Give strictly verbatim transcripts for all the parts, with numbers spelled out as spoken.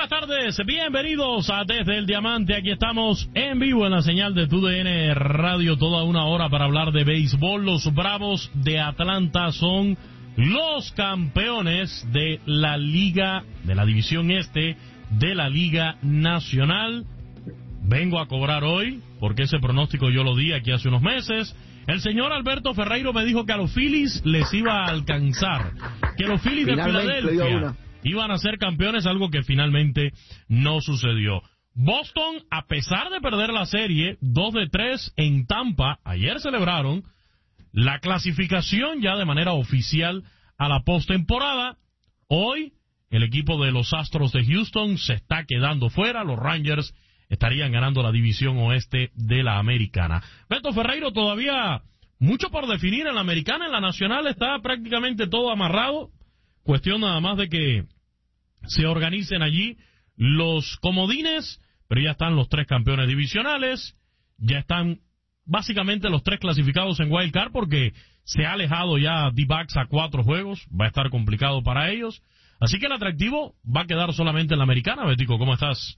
buenas tardes, bienvenidos a Desde el Diamante. Aquí estamos en vivo en la señal de Tu D N Radio, toda una hora para hablar de béisbol. Los Bravos de Atlanta son los campeones de la Liga, de la División Este de la Liga Nacional. Vengo a cobrar hoy, porque ese pronóstico yo lo di aquí hace unos meses. El señor Alberto Ferreiro me dijo que a los Phillies les iba a alcanzar, que los Phillies de Filadelfia iban a ser campeones, algo que finalmente no sucedió. Boston, a pesar de perder la serie dos de tres en Tampa, ayer celebraron la clasificación ya de manera oficial a la postemporada. Hoy, el equipo de los Astros de Houston se está quedando fuera. Los Rangers estarían ganando la división oeste de la Americana. Beto Ferreiro, todavía mucho por definir en la Americana. En la Nacional está prácticamente todo amarrado. Cuestión nada más de que se organicen allí los comodines, pero ya están los tres campeones divisionales, ya están básicamente los tres clasificados en Wild Card, porque se ha alejado ya D-Backs a cuatro juegos, va a estar complicado para ellos, así que el atractivo va a quedar solamente en la Americana. Betico, ¿cómo estás?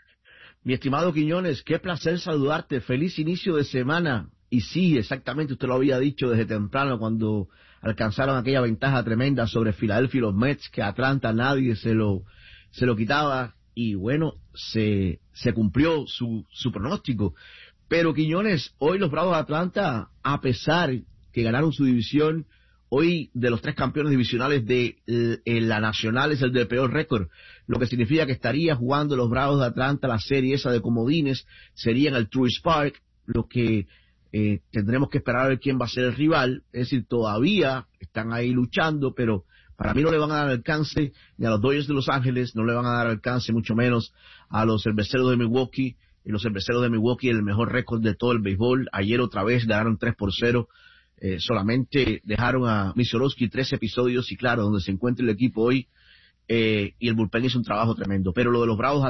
Mi estimado Quiñones, qué placer saludarte, feliz inicio de semana. Y sí, exactamente, usted lo había dicho desde temprano cuando alcanzaron aquella ventaja tremenda sobre Filadelfia y los Mets, que a Atlanta nadie se lo se lo quitaba, y bueno, se se cumplió su su pronóstico. Pero Quiñones, hoy los Bravos de Atlanta, a pesar que ganaron su división, hoy de los tres campeones divisionales de eh, la Nacional es el de peor récord, lo que significa que estaría jugando los Bravos de Atlanta la serie esa de comodines, sería en el Truist Park, lo que Eh, tendremos que esperar a ver quién va a ser el rival. Es decir, todavía están ahí luchando, pero para mí no le van a dar alcance ni a los Dodgers de Los Ángeles, no le van a dar alcance mucho menos a los Cerveceros de Milwaukee. Y los Cerveceros de Milwaukee, el mejor récord de todo el béisbol. Ayer otra vez ganaron tres por cero. Eh, solamente dejaron a Misolowski tres episodios, y claro, donde se encuentra el equipo hoy, eh, y el bullpen hizo un trabajo tremendo. Pero lo de los Bravos